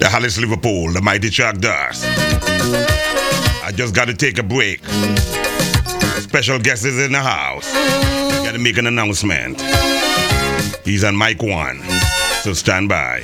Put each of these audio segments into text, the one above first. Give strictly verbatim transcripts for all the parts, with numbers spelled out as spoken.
the Hollis Liverpool, the mighty Chuck Dust. I just got to take a break. Special guest is in the house. Got to make an announcement. He's on mic one, so stand by.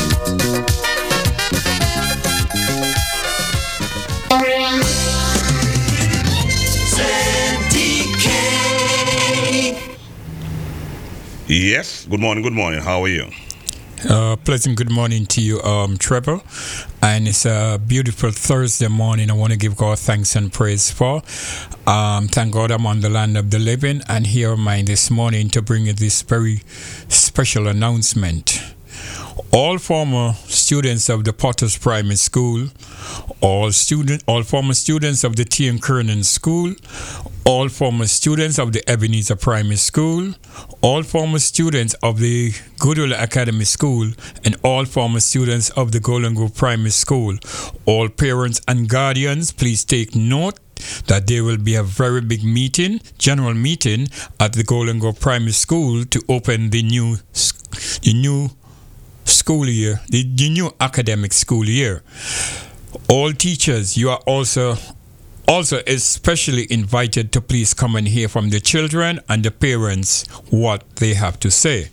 Yes, good morning, good morning. How are you? Uh, pleasant good morning to you, um, Trevor. And it's a beautiful Thursday morning. I want to give God thanks and praise for. Um, thank God I'm on the land of the living. And here am I this morning to bring you this very special announcement. All former students of the Potters Primary School, all student, all former students of the T N Kernan School, all former students of the Ebenezer Primary School, all former students of the Goodwill Academy School, and all former students of the Golden Grove Primary School. All parents and guardians, please take note that there will be a very big meeting, general meeting, at the Golden Grove Primary School to open the new, the new school year, the, the new academic school year. All teachers, you are also also especially invited to please come and hear from the children and the parents what they have to say.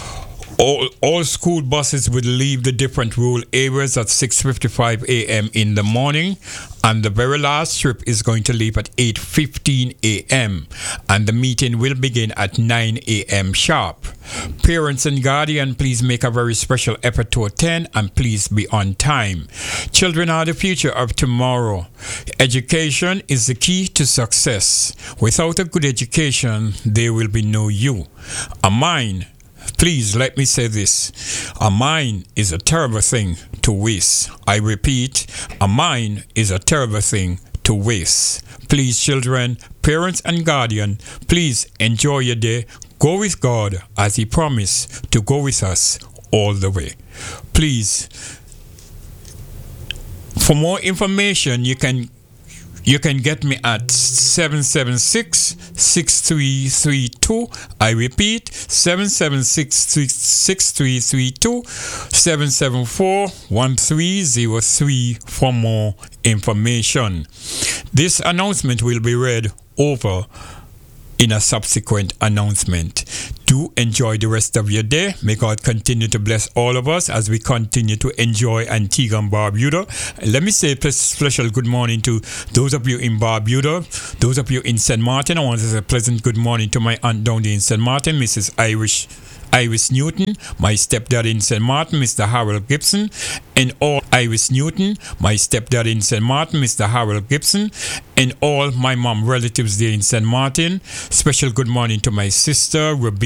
All, all school buses will leave the different rural areas at six fifty-five a.m. in the morning, and the very last trip is going to leave at eight fifteen a.m. and the meeting will begin at nine a.m. sharp. Parents and guardians, please make a very special effort to attend and please be on time. Children are the future of tomorrow. Education is the key to success. Without a good education, there will be no you. A mind, please let me say this. A mind is a terrible thing to waste. I repeat, a mind is a terrible thing to waste. Please, children, parents and guardians, please enjoy your day. Go with God as He promised to go with us all the way. Please, for more information, you can You can get me at seven seven six, six three three two. I repeat, seven seven six, six three three two, seven seven four, one three zero three for more information. This announcement will be read over in a subsequent announcement. Do enjoy the rest of your day. May God continue to bless all of us as we continue to enjoy Antigua and Barbuda. Let me say a special good morning to those of you in Barbuda, those of you in Saint Martin. I want to say a pleasant good morning to my aunt down there in Saint Martin, Missus Irish Iris Newton, my stepdad in Saint Martin, Mister Harold Gibson, and all Iris Newton, my stepdad in Saint Martin, Mister Harold Gibson, and all my mom relatives there in Saint Martin. Special good morning to my sister, Ruby.